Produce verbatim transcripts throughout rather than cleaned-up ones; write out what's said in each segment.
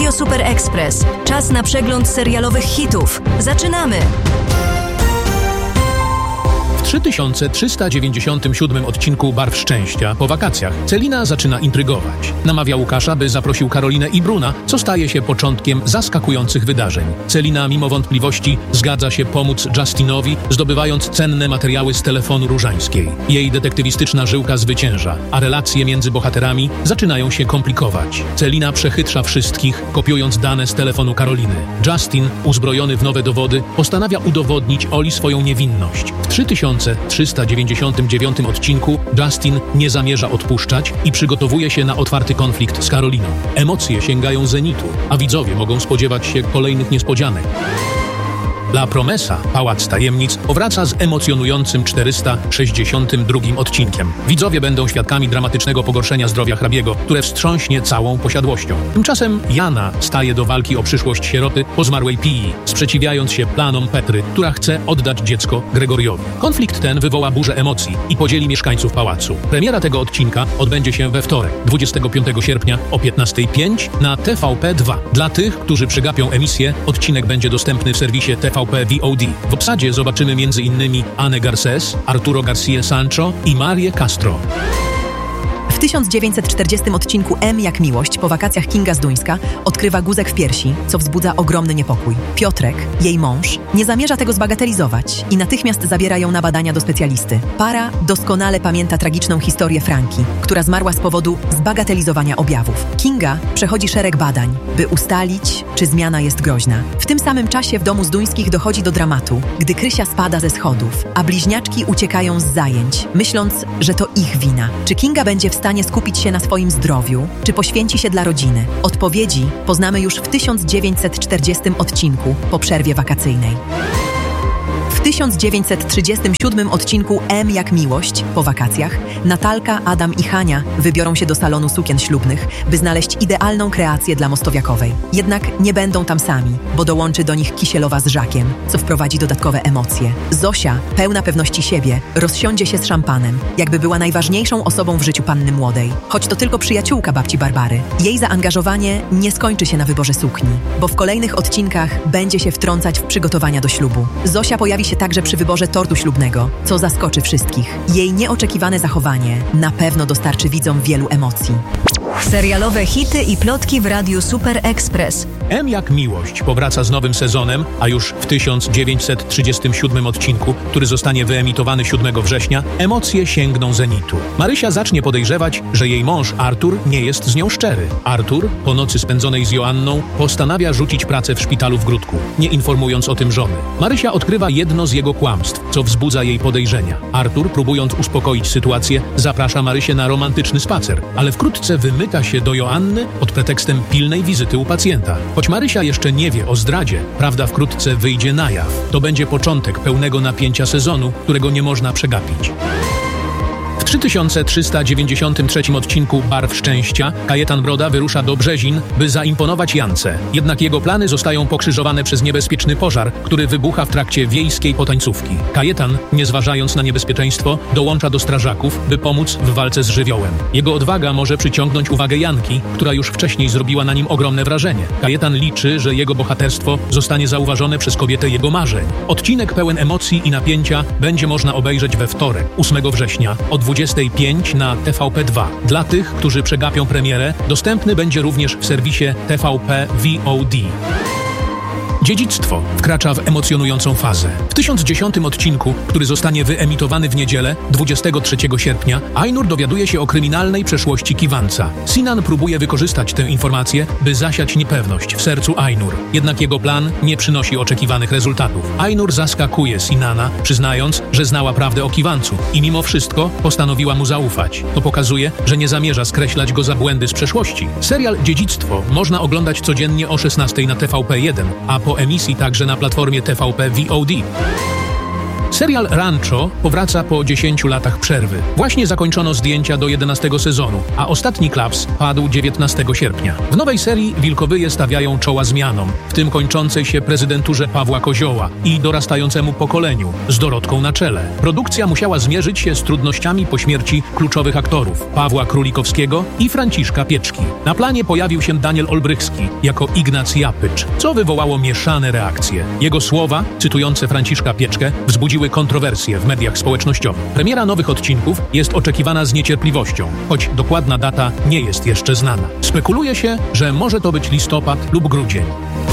Radio Super Express. Czas na przegląd serialowych hitów. Zaczynamy! W trzy tysiące trzysta dziewięćdziesiątym siódmym odcinku Barw Szczęścia po wakacjach Celina zaczyna intrygować. Namawia Łukasza, by zaprosił Karolinę i Bruna, co staje się początkiem zaskakujących wydarzeń. Celina mimo wątpliwości zgadza się pomóc Justinowi, zdobywając cenne materiały z telefonu Różańskiej. Jej detektywistyczna żyłka zwycięża, a relacje między bohaterami zaczynają się komplikować. Celina przechytrza wszystkich, kopiując dane z telefonu Karoliny. Justin, uzbrojony w nowe dowody, postanawia udowodnić Oli swoją niewinność. W trzy tysiące trzysta dziewięćdziesiątym dziewiątym odcinku Justin nie zamierza odpuszczać i przygotowuje się na otwarty konflikt z Karoliną. Emocje sięgają zenitu, a widzowie mogą spodziewać się kolejnych niespodzianek. La Promesa, Pałac Tajemnic, powraca z emocjonującym czterysta sześćdziesiątym drugim odcinkiem. Widzowie będą świadkami dramatycznego pogorszenia zdrowia hrabiego, które wstrząśnie całą posiadłością. Tymczasem Jana staje do walki o przyszłość sieroty po zmarłej Pii, sprzeciwiając się planom Petry, która chce oddać dziecko Gregoriowi. Konflikt ten wywoła burzę emocji i podzieli mieszkańców pałacu. Premiera tego odcinka odbędzie się we wtorek, dwudziestego piątego sierpnia o piętnasta pięć na T V P dwa. Dla tych, którzy przegapią emisję, odcinek będzie dostępny w serwisie T V P V O D. W obsadzie zobaczymy między innymi Anę Garces, Arturo Garcia Sancho i Marię Castro. W tysiąc dziewięćset czterdziestym odcinku M jak miłość po wakacjach Kinga Zduńska odkrywa guzek w piersi, co wzbudza ogromny niepokój. Piotrek, jej mąż, nie zamierza tego zbagatelizować i natychmiast zabiera ją na badania do specjalisty. Para doskonale pamięta tragiczną historię Franki, która zmarła z powodu zbagatelizowania objawów. Kinga przechodzi szereg badań, by ustalić, czy zmiana jest groźna. W tym samym czasie w domu Zduńskich dochodzi do dramatu, gdy Krysia spada ze schodów, a bliźniaczki uciekają z zajęć, myśląc, że to ich wina. Czy Kinga będzie w stanie skupić się na swoim zdrowiu, czy poświęci się dla rodziny? Odpowiedzi poznamy już w tysiąc dziewięćset czterdziestym odcinku po przerwie wakacyjnej. W tysiąc dziewięćset trzydziestym siódmym odcinku M jak miłość po wakacjach Natalka, Adam i Hania wybiorą się do salonu sukien ślubnych, by znaleźć idealną kreację dla Mostowiakowej. Jednak nie będą tam sami, bo dołączy do nich Kisielowa z Żakiem, co wprowadzi dodatkowe emocje. Zosia, pełna pewności siebie, rozsiądzie się z szampanem, jakby była najważniejszą osobą w życiu panny młodej. Choć to tylko przyjaciółka babci Barbary. Jej zaangażowanie nie skończy się na wyborze sukni, bo w kolejnych odcinkach będzie się wtrącać w przygotowania do ślubu. Zosia pojawi się także przy wyborze tortu ślubnego, co zaskoczy wszystkich. Jej nieoczekiwane zachowanie na pewno dostarczy widzom wielu emocji. Serialowe hity i plotki w Radiu Super Express. M jak miłość powraca z nowym sezonem, a już w tysiąc dziewięćset trzydziestym siódmym odcinku, który zostanie wyemitowany siódmego września, emocje sięgną zenitu. Marysia zacznie podejrzewać, że jej mąż Artur nie jest z nią szczery. Artur, po nocy spędzonej z Joanną, postanawia rzucić pracę w szpitalu w Gródku, nie informując o tym żony. Marysia odkrywa jedno z jego kłamstw, co wzbudza jej podejrzenia. Artur, próbując uspokoić sytuację, zaprasza Marysię na romantyczny spacer, ale wkrótce wymyka się do Joanny pod pretekstem pilnej wizyty u pacjenta. Choć Marysia jeszcze nie wie o zdradzie, prawda wkrótce wyjdzie na jaw. To będzie początek pełnego napięcia sezonu, którego nie można przegapić. W trzy tysiące trzysta dziewięćdziesiątym trzecim odcinku Barw Szczęścia Kajetan Broda wyrusza do Brzezin, by zaimponować Jance. Jednak jego plany zostają pokrzyżowane przez niebezpieczny pożar, który wybucha w trakcie wiejskiej potańcówki. Kajetan, nie zważając na niebezpieczeństwo, dołącza do strażaków, by pomóc w walce z żywiołem. Jego odwaga może przyciągnąć uwagę Janki, która już wcześniej zrobiła na nim ogromne wrażenie. Kajetan liczy, że jego bohaterstwo zostanie zauważone przez kobietę jego marzeń. Odcinek pełen emocji i napięcia będzie można obejrzeć we wtorek, ósmego września, o dwudziestej piątej na T V P dwa. Dla tych, którzy przegapią premierę, dostępny będzie również w serwisie T V P V O D. Dziedzictwo wkracza w emocjonującą fazę. W tysiąc dziesiątym odcinku, który zostanie wyemitowany w niedzielę, dwudziestego trzeciego sierpnia, Ainur dowiaduje się o kryminalnej przeszłości Kiwanca. Sinan próbuje wykorzystać tę informację, by zasiać niepewność w sercu Ainur. Jednak jego plan nie przynosi oczekiwanych rezultatów. Ainur zaskakuje Sinana, przyznając, że znała prawdę o Kiwancu i mimo wszystko postanowiła mu zaufać. To pokazuje, że nie zamierza skreślać go za błędy z przeszłości. Serial Dziedzictwo można oglądać codziennie o szesnastej na T V P jeden, a po emisji także na platformie T V P V O D. Serial Rancho powraca po dziesięciu latach przerwy. Właśnie zakończono zdjęcia do jedenastego sezonu, a ostatni klaps padł dziewiętnastego sierpnia. W nowej serii wilkowyje stawiają czoła zmianom, w tym kończącej się prezydenturze Pawła Kozioła i dorastającemu pokoleniu, z Dorotką na czele. Produkcja musiała zmierzyć się z trudnościami po śmierci kluczowych aktorów Pawła Królikowskiego i Franciszka Pieczki. Na planie pojawił się Daniel Olbrychski jako Ignacy Japycz, co wywołało mieszane reakcje. Jego słowa, cytujące Franciszka Pieczkę, wzbudziły kontrowersje w mediach społecznościowych. Premiera nowych odcinków jest oczekiwana z niecierpliwością, choć dokładna data nie jest jeszcze znana. Spekuluje się, że może to być listopad lub grudzień.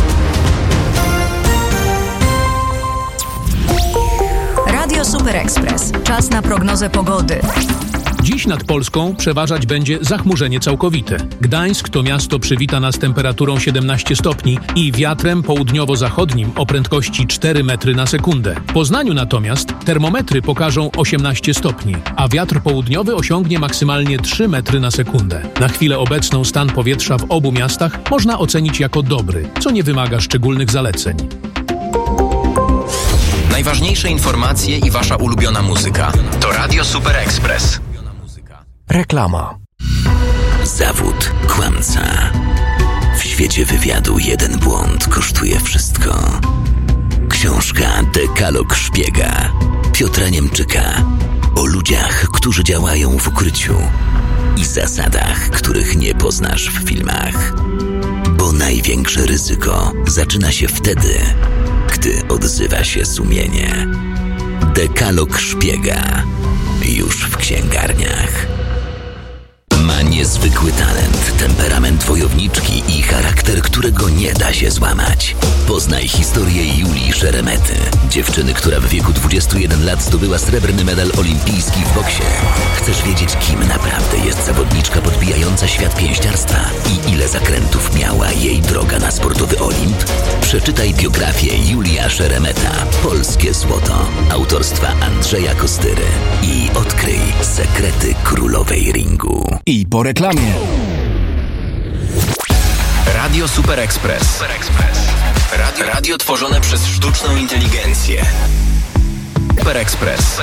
Radio Super Express. Czas na prognozę pogody. Dziś nad Polską przeważać będzie zachmurzenie całkowite. Gdańsk to miasto przywita nas temperaturą siedemnaście stopni i wiatrem południowo-zachodnim o prędkości cztery metry na sekundę. W Poznaniu natomiast termometry pokażą osiemnaście stopni, a wiatr południowy osiągnie maksymalnie trzy metry na sekundę. Na chwilę obecną stan powietrza w obu miastach można ocenić jako dobry, co nie wymaga szczególnych zaleceń. Najważniejsze informacje i wasza ulubiona muzyka to Radio Super Express. Reklama. Zawód kłamca. W świecie wywiadu jeden błąd kosztuje wszystko. Książka Dekalog Szpiega Piotra Niemczyka o ludziach, którzy działają w ukryciu i zasadach, których nie poznasz w filmach. Bo największe ryzyko zaczyna się wtedy, gdy odzywa się sumienie. Dekalog Szpiega już w księgarniach. Ma niezwykły talent, temperament wojowniczki i charakter, którego nie da się złamać. Poznaj historię Julii Szeremety, dziewczyny, która w wieku dwudziestu jeden lat zdobyła srebrny medal olimpijski w boksie. Chcesz wiedzieć, kim naprawdę jest zawodniczka podbijająca świat pięściarstwa i ile zakrętów miała jej droga na sportowy Olimp? Przeczytaj biografię Julia Szeremeta, Polskie Złoto, autorstwa Andrzeja Kostyry i odkryj sekrety królowej ringu. I po reklamie. Radio Super Express. Super Express. Radio, radio tworzone przez sztuczną inteligencję. Super Express.